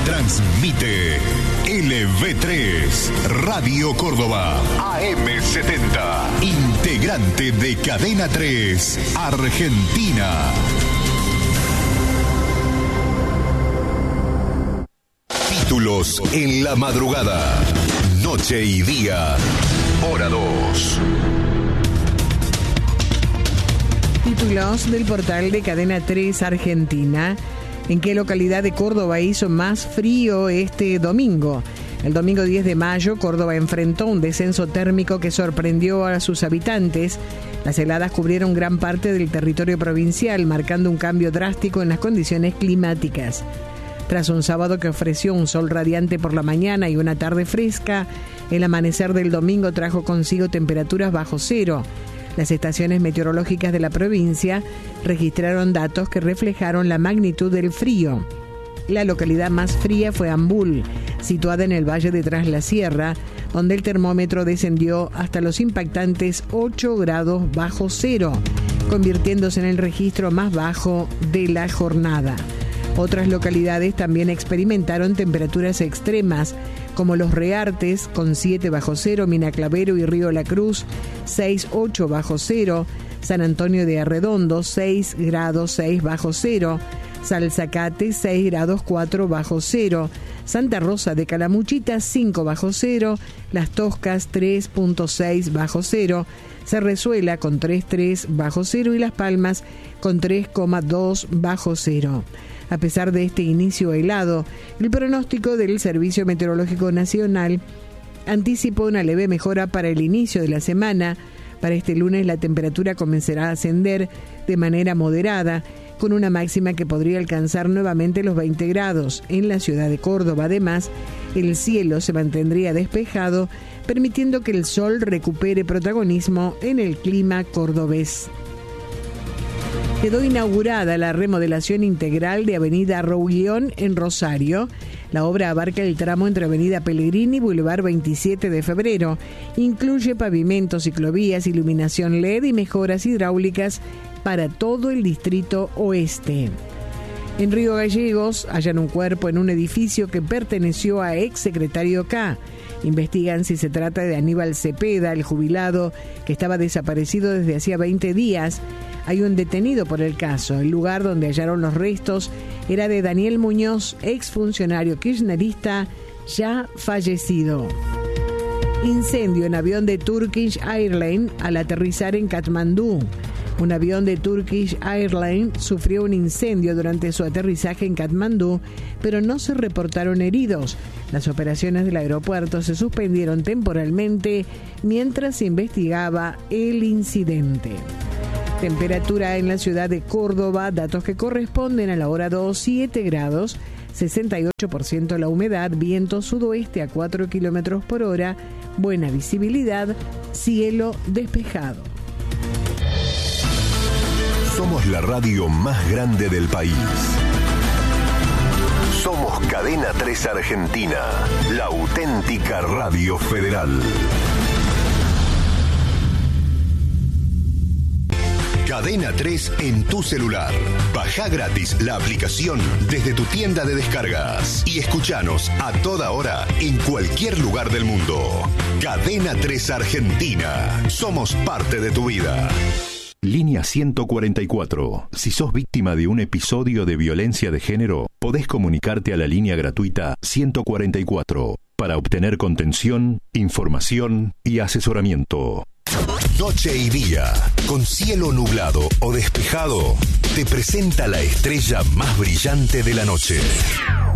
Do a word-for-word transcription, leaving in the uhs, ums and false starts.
Transmite L V tres, Radio Córdoba, A M setenta, integrante de Cadena tres, Argentina. Títulos en la madrugada, noche y día, hora dos. Títulos del portal de Cadena tres Argentina. ¿En qué localidad de Córdoba hizo más frío este domingo? El domingo diez de mayo, Córdoba enfrentó un descenso térmico que sorprendió a sus habitantes. Las heladas cubrieron gran parte del territorio provincial, marcando un cambio drástico en las condiciones climáticas. Tras un sábado que ofreció un sol radiante por la mañana y una tarde fresca, el amanecer del domingo trajo consigo temperaturas bajo cero. Las estaciones meteorológicas de la provincia registraron datos que reflejaron la magnitud del frío. La localidad más fría fue Ambul, situada en el valle de Tras la Sierra, donde el termómetro descendió hasta los impactantes ocho grados bajo cero, convirtiéndose en el registro más bajo de la jornada. Otras localidades también experimentaron temperaturas extremas, como Los Reartes, con siete bajo cero, Minaclavero y Río La Cruz, seis, ocho bajo cero, San Antonio de Arredondo, seis grados seis bajo cero, Salzacate, seis grados cuatro bajo cero, Santa Rosa de Calamuchita, cinco bajo cero, Las Toscas, tres punto seis bajo cero, Cerrezuela con tres punto tres bajo cero y Las Palmas con tres coma dos bajo cero. A pesar de este inicio helado, el pronóstico del Servicio Meteorológico Nacional anticipó una leve mejora para el inicio de la semana. Para este lunes la temperatura comenzará a ascender de manera moderada, con una máxima que podría alcanzar nuevamente los veinte grados. En la ciudad de Córdoba, además, el cielo se mantendría despejado, permitiendo que el sol recupere protagonismo en el clima cordobés. Quedó inaugurada la remodelación integral de Avenida Roulión en Rosario. La obra abarca el tramo entre Avenida Pellegrini y Boulevard veintisiete de febrero. Incluye pavimentos, ciclovías, iluminación L E D y mejoras hidráulicas para todo el distrito oeste. En Río Gallegos hallan un cuerpo en un edificio que perteneció a ex secretario K. Investigan si se trata de Aníbal Cepeda, el jubilado que estaba desaparecido desde hacía veinte días. Hay un detenido por el caso. El lugar donde hallaron los restos era de Daniel Muñoz, exfuncionario kirchnerista ya fallecido. Incendio en avión de Turkish Airlines al aterrizar en Katmandú. Un avión de Turkish Airlines sufrió un incendio durante su aterrizaje en Katmandú, pero no se reportaron heridos. Las operaciones del aeropuerto se suspendieron temporalmente mientras se investigaba el incidente. Temperatura en la ciudad de Córdoba, datos que corresponden a la hora dos, siete grados, sesenta y ocho por ciento la humedad, viento sudoeste a cuatro kilómetros por hora, buena visibilidad, cielo despejado. Somos la radio más grande del país. Somos Cadena tres Argentina, la auténtica radio federal. Cadena tres en tu celular. Bajá gratis la aplicación desde tu tienda de descargas y escuchanos a toda hora en cualquier lugar del mundo. Cadena tres Argentina. Somos parte de tu vida. Línea ciento cuarenta y cuatro. Si sos víctima de un episodio de violencia de género, podés comunicarte a la línea gratuita ciento cuarenta y cuatro para obtener contención, información y asesoramiento. Noche y día, con cielo nublado o despejado, te presenta la estrella más brillante de la noche.